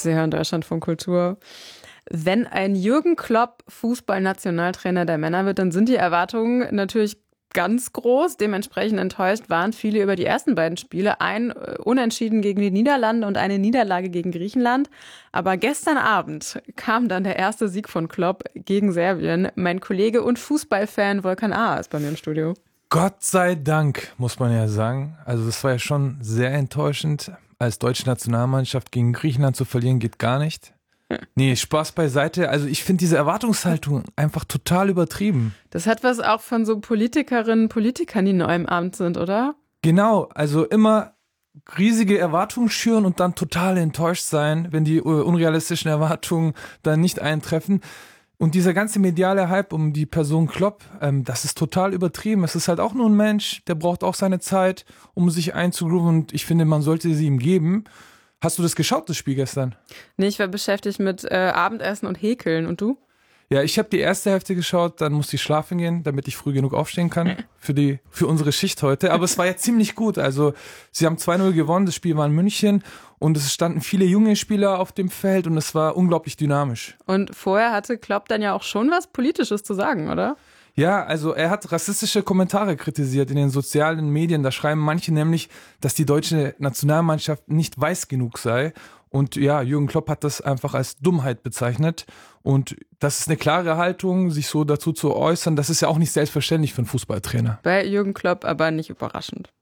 Sie hören Deutschlandfunk Kultur. Wenn ein Jürgen Klopp Fußballnationaltrainer der Männer wird, dann sind die Erwartungen natürlich ganz groß. Dementsprechend enttäuscht waren viele über die ersten beiden Spiele. Ein Unentschieden gegen die Niederlande und eine Niederlage gegen Griechenland. Aber gestern Abend kam dann der erste Sieg von Klopp gegen Serbien. Mein Kollege und Fußballfan Volkan A. ist bei mir im Studio. Gott sei Dank, muss man ja sagen. Also das war ja schon sehr enttäuschend. Als deutsche Nationalmannschaft gegen Griechenland zu verlieren, geht gar nicht. Nee, Spaß beiseite. Also ich finde diese Erwartungshaltung einfach total übertrieben. Das hat was auch von so Politikerinnen, Politikern, die neu im Amt sind, oder? Genau, also immer riesige Erwartungen schüren und dann total enttäuscht sein, wenn die unrealistischen Erwartungen dann nicht eintreffen. Und dieser ganze mediale Hype um die Person Klopp, das ist total übertrieben. Es ist halt auch nur ein Mensch, der braucht auch seine Zeit, um sich einzugrooven, und ich finde, man sollte sie ihm geben. Hast du das geschaut, das Spiel gestern? Nee, ich war beschäftigt mit Abendessen und Häkeln. Und du? Ja, ich habe die erste Hälfte geschaut, dann musste ich schlafen gehen, damit ich früh genug aufstehen kann für unsere Schicht heute. Aber es war ja ziemlich gut. Also sie haben 2-0 gewonnen, das Spiel war in München und es standen viele junge Spieler auf dem Feld und es war unglaublich dynamisch. Und vorher hatte Klopp dann ja auch schon was Politisches zu sagen, oder? Ja, also er hat rassistische Kommentare kritisiert in den sozialen Medien. Da schreiben manche nämlich, dass die deutsche Nationalmannschaft nicht weiß genug sei. Und ja, Jürgen Klopp hat das einfach als Dummheit bezeichnet. Und das ist eine klare Haltung, sich so dazu zu äußern. Das ist ja auch nicht selbstverständlich für einen Fußballtrainer. Bei Jürgen Klopp aber nicht überraschend.